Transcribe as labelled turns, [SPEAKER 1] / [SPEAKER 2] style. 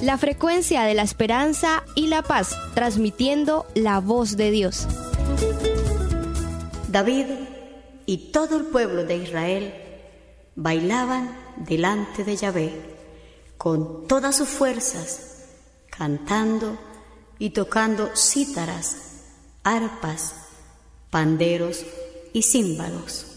[SPEAKER 1] La frecuencia de la esperanza y la paz, transmitiendo la voz de Dios.
[SPEAKER 2] David y todo el pueblo de Israel bailaban delante de Yahvé con todas sus fuerzas, cantando y tocando cítaras, arpas, panderos y címbalos.